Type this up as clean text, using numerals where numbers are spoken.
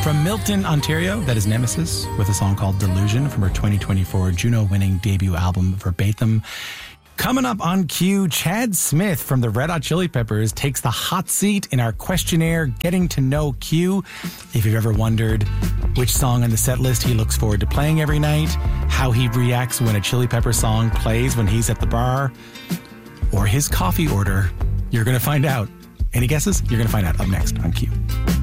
From Milton, Ontario, that is Nemesis, with a song called Delusion from her 2024 Juno-winning debut album, Verbatim. Coming up on Q, Chad Smith from the Red Hot Chili Peppers takes the hot seat in our questionnaire, Getting to Know Q. If you've ever wondered which song on the set list he looks forward to playing every night, how he reacts when a Chili Pepper song plays when he's at the bar, or his coffee order, you're going to find out. Any guesses? You're going to find out up next on Q.